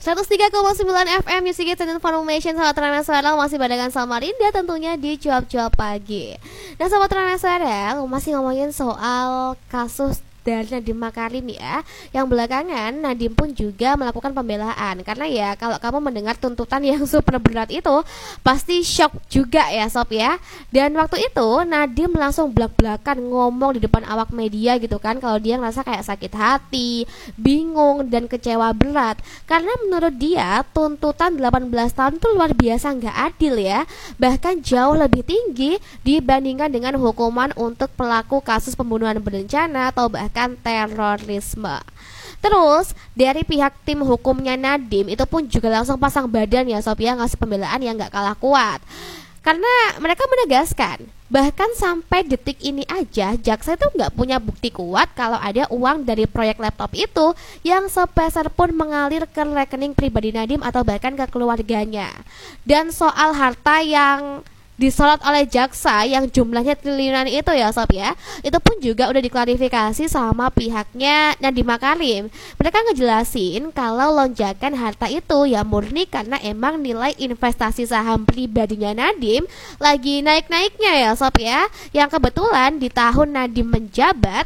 103,9 FM Music Hits and Information. Sahabat Transmedia masih barengan sama Rinda tentunya di cuap-cuap pagi. Nah sahabat Transmedia, masih ngomongin soal kasus dari Nadiem Makarim ya, yang belakangan Nadiem pun juga melakukan pembelaan. Karena ya kalau kamu mendengar tuntutan yang super berat itu pasti shock juga ya sob ya. Dan waktu itu Nadiem langsung belak-belakan ngomong di depan awak media gitu kan, kalau dia ngerasa kayak sakit hati, bingung dan kecewa berat. Karena menurut dia tuntutan 18 tahun itu luar biasa nggak adil ya, bahkan jauh lebih tinggi dibandingkan dengan hukuman untuk pelaku kasus pembunuhan berencana atau bahkan terorisme. Terus dari pihak tim hukumnya Nadiem itu pun juga langsung pasang badan ya sob ya, ngasih pembelaan yang gak kalah kuat. Karena mereka menegaskan bahkan sampai detik ini aja jaksa itu nggak punya bukti kuat kalau ada uang dari proyek laptop itu yang sepeser pun mengalir ke rekening pribadi Nadiem atau bahkan ke keluarganya. Dan soal harta yang disorot oleh jaksa yang jumlahnya triliunan itu ya sob ya, itu pun juga udah diklarifikasi sama pihaknya Nadiem Makarim. Mereka ngejelasin kalau lonjakan harta itu ya murni karena emang nilai investasi saham pribadinya Nadiem lagi naik-naiknya ya sob ya, yang kebetulan di tahun Nadiem menjabat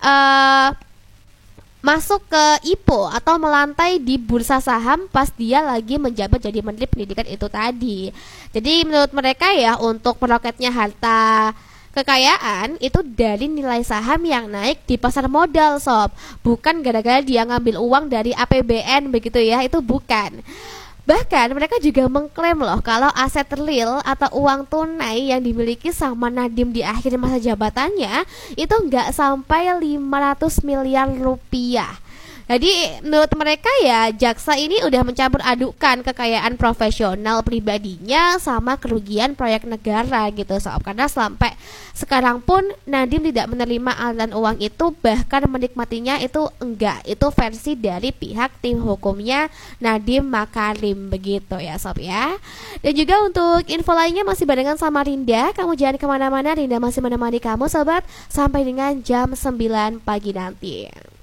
masuk ke IPO atau melantai di bursa saham pas dia lagi menjabat jadi Menteri Pendidikan itu tadi. Jadi menurut mereka ya, untuk meroketnya harta kekayaan itu dari nilai saham yang naik di pasar modal sob, bukan gara-gara dia ngambil uang dari APBN begitu ya, itu bukan. Bahkan mereka juga mengklaim loh kalau aset real atau uang tunai yang dimiliki sama Nadiem di akhir masa jabatannya itu nggak sampai 500 miliar rupiah. Jadi menurut mereka ya jaksa ini udah mencampur adukan kekayaan profesional pribadinya sama kerugian proyek negara gitu sob. Karena sampai sekarang pun Nadiem tidak menerima aliran uang itu, bahkan menikmatinya itu enggak. Itu versi dari pihak tim hukumnya Nadiem Makarim begitu ya sob ya. Dan juga untuk info lainnya masih barengan sama Rinda. Kamu jangan kemana-mana, Rinda masih menemani kamu sobat sampai dengan jam 9 pagi nanti.